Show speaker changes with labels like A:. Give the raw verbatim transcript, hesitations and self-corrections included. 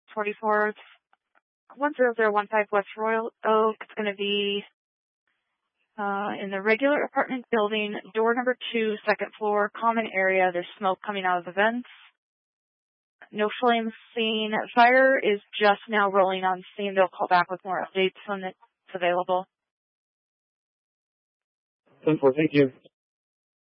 A: twenty-fourth, one zero zero one five West Royal Oak. It's going to be uh, in the regular apartment building, door number two, second floor, common area. There's smoke coming out of the vents. No flames seen. Fire is just now rolling on scene. They'll call back with more updates when it's available.
B: ten four, thank you.